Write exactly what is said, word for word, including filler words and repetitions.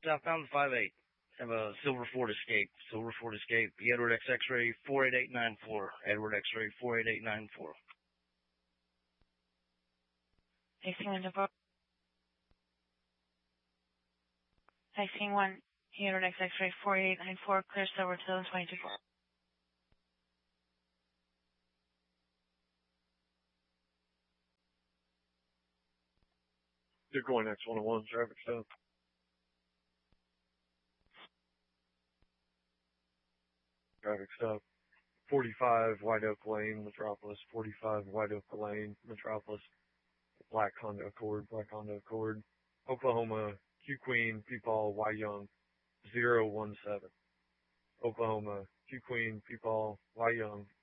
southbound five eight. Have a Silver Ford Escape. Silver Ford Escape. Edward X X-ray four eight eight nine four. Edward X-ray four eight eight nine four. Taxing one four. Taxing one. Edward X X-ray four eight eight nine four. Clear silver to twenty-two four. You're going X one oh one, traffic stop. Traffic stop. forty-five White Oak Lane, Metropolis. forty-five White Oak Lane, Metropolis. Black Honda Accord, Black Honda Accord. Oklahoma, Q Queen, Peepaw, Y Young, zero one seven. Oklahoma, Q Queen, Peepaw, Y Young,